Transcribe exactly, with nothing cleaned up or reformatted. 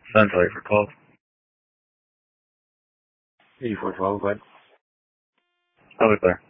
Sunfire for twelve. eighty-four twelve, go ahead. I'll be clear.